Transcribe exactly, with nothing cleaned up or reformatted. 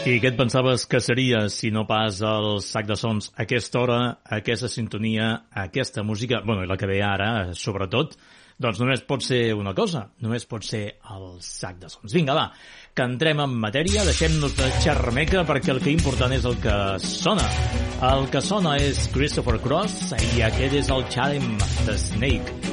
I què et pensaves que seria, si no pas el Sac de Sons, a aquesta hora, aquesta sintonia, aquesta música, bueno, i la que ve ara, sobretot, doncs només pot ser una cosa, només pot ser el Sac de Sons. Vinga, va, que entrem en matèria, deixem-nos de xerrameca, perquè el que important és el que sona. El que sona és Christopher Cross, i aquest és el Charm de Snake.